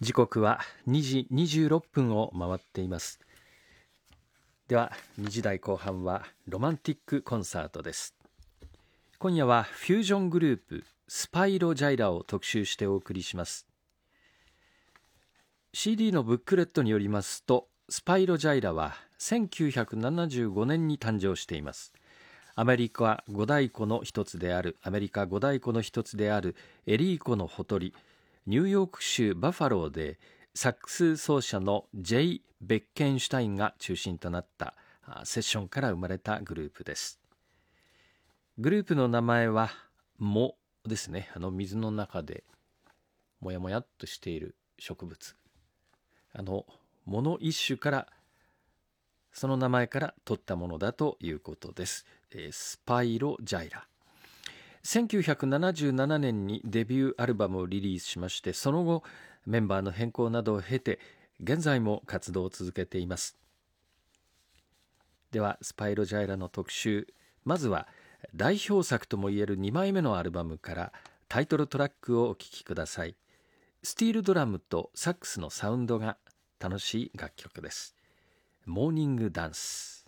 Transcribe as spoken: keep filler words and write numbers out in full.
時刻はにじにじゅうろっぷんを回っています。ではにじ台後半はロマンティックコンサートです。今夜はフュージョングループスパイロジャイラを特集してお送りします。 シーディー のブックレットによりますと、スパイロジャイラはせんきゅうひゃくななじゅうごねんに誕生しています。アメリカ五大湖の一つであるアメリカ五大湖の一つであるエリー湖のほとり、ニューヨーク州バファローでサックス奏者のジェイ・ベッケンシュタインが中心となったセッションから生まれたグループです。グループの名前は藻ですね。あの水の中でもやもやっとしている植物、あの藻の一種から、その名前から取ったものだということです。スパイロジャイラ、せんきゅうひゃくななじゅうななねんにデビューアルバムをリリースしまして、その後メンバーの変更などを経て現在も活動を続けています。ではスパイロジャイラの特集、まずは代表作ともいえるにまいめのアルバムからタイトルトラックをお聴きください。スティールドラムとサックスのサウンドが楽しい楽曲です。モーニングダンス。